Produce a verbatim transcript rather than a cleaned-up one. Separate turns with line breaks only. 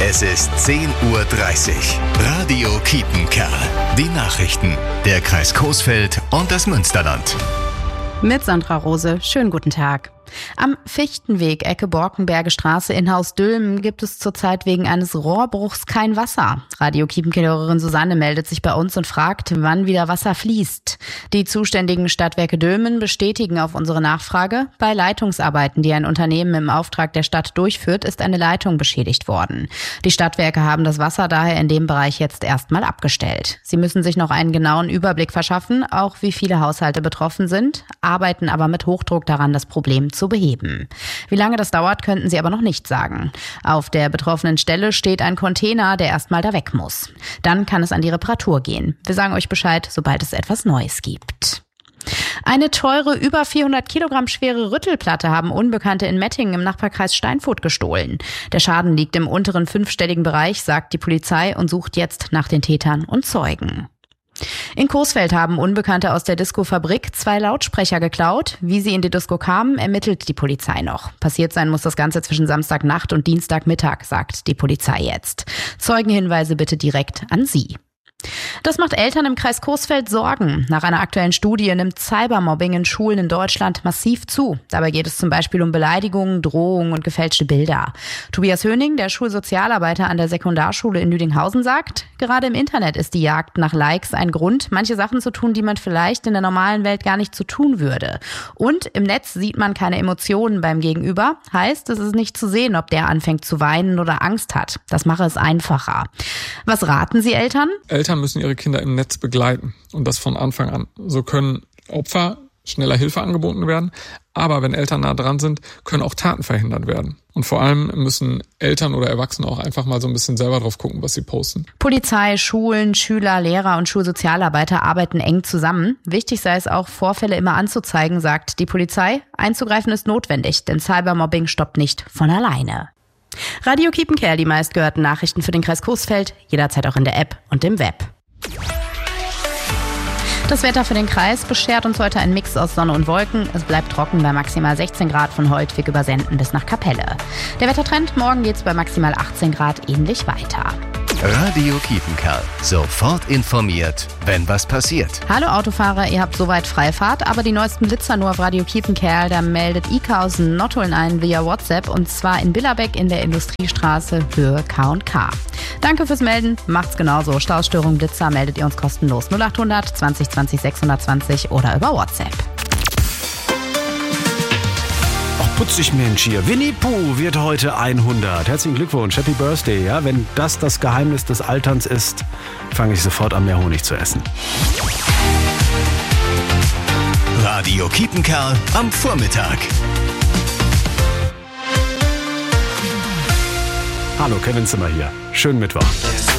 Es ist zehn Uhr dreißig. Radio Kiepenkerl. Die Nachrichten. Der Kreis Coesfeld und das Münsterland.
Mit Sandra Rose. Schönen guten Tag. Am Fichtenweg, Ecke Borkenberge Straße in Haus Dülmen, gibt es zurzeit wegen eines Rohrbruchs kein Wasser. Radio Kiepenkerl-Hörerin Susanne meldet sich bei uns und fragt, wann wieder Wasser fließt. Die zuständigen Stadtwerke Dülmen bestätigen auf unsere Nachfrage, bei Leitungsarbeiten, die ein Unternehmen im Auftrag der Stadt durchführt, ist eine Leitung beschädigt worden. Die Stadtwerke haben das Wasser daher in dem Bereich jetzt erstmal abgestellt. Sie müssen sich noch einen genauen Überblick verschaffen, auch wie viele Haushalte betroffen sind, arbeiten aber mit Hochdruck daran, das Problem zu beheben. Wie lange das dauert, könnten sie aber noch nicht sagen. Auf der betroffenen Stelle steht ein Container, der erstmal da weg muss. Dann kann es an die Reparatur gehen. Wir sagen euch Bescheid, sobald es etwas Neues gibt. Eine teure, über vierhundert Kilogramm schwere Rüttelplatte haben Unbekannte in Mettingen im Nachbarkreis Steinfurt gestohlen. Der Schaden liegt im unteren fünfstelligen Bereich, sagt die Polizei und sucht jetzt nach den Tätern und Zeugen. In Coesfeld haben Unbekannte aus der Disco-Fabrik zwei Lautsprecher geklaut. Wie sie in die Disco kamen, ermittelt die Polizei noch. Passiert sein muss das Ganze zwischen Samstagnacht und Dienstagmittag, sagt die Polizei jetzt. Zeugenhinweise bitte direkt an Sie. Das macht Eltern im Kreis Coesfeld Sorgen. Nach einer aktuellen Studie nimmt Cybermobbing in Schulen in Deutschland massiv zu. Dabei geht es zum Beispiel um Beleidigungen, Drohungen und gefälschte Bilder. Tobias Höning, der Schulsozialarbeiter an der Sekundarschule in Lüdinghausen, sagt, gerade im Internet ist die Jagd nach Likes ein Grund, manche Sachen zu tun, die man vielleicht in der normalen Welt gar nicht so tun würde. Und im Netz sieht man keine Emotionen beim Gegenüber. Heißt, es ist nicht zu sehen, ob der anfängt zu weinen oder Angst hat. Das mache es einfacher. Was raten Sie Eltern?
Eltern müssen ihre Kinder im Netz begleiten und das von Anfang an. So können Opfer schneller Hilfe angeboten werden, aber wenn Eltern nah dran sind, können auch Taten verhindert werden. Und vor allem müssen Eltern oder Erwachsene auch einfach mal so ein bisschen selber drauf gucken, was sie posten.
Polizei, Schulen, Schüler, Lehrer und Schulsozialarbeiter arbeiten eng zusammen. Wichtig sei es auch, Vorfälle immer anzuzeigen, sagt die Polizei. Einzugreifen ist notwendig, denn Cybermobbing stoppt nicht von alleine. Radio Kiepenkerl, die meistgehörten Nachrichten für den Kreis Coesfeld, jederzeit auch in der App und im Web. Das Wetter für den Kreis beschert uns heute ein Mix aus Sonne und Wolken. Es bleibt trocken bei maximal sechzehn Grad von Holtwig über Senden bis nach Kapelle. Der Wettertrend, morgen geht's bei maximal achtzehn Grad ähnlich weiter.
Radio Kiepenkerl. Sofort informiert, wenn was passiert.
Hallo Autofahrer, ihr habt soweit freie Fahrt, aber die neuesten Blitzer nur auf Radio Kiepenkerl. Da meldet I K aus Nottuln ein via WhatsApp und zwar in Billerbeck in der Industriestraße Höhe K und K. Danke fürs Melden, macht's genauso. Stausstörung, Blitzer meldet ihr uns kostenlos null achthundert zwanzig zwanzig sechshundertzwanzig oder über WhatsApp.
Putzig Mensch hier. Winnie Pooh wird heute hundert. Herzlichen Glückwunsch, Happy Birthday. Ja, wenn das das Geheimnis des Alterns ist, fange ich sofort an, mehr Honig zu essen.
Radio Kiepenkerl am Vormittag.
Hallo, Kevin Zimmer hier. Schönen Mittwoch.